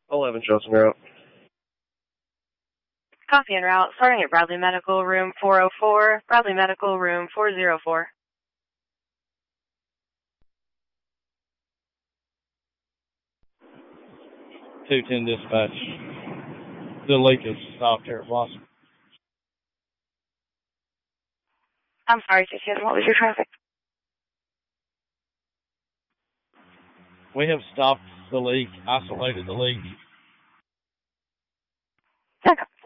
11 shows en route. Copy en route, starting at Bradley Medical, room 404, Bradley Medical, room 404. 210 dispatch. The leak is stopped here at Blossom. I'm sorry, 210, what was your traffic? We have stopped the leak, isolated the leak. Okay.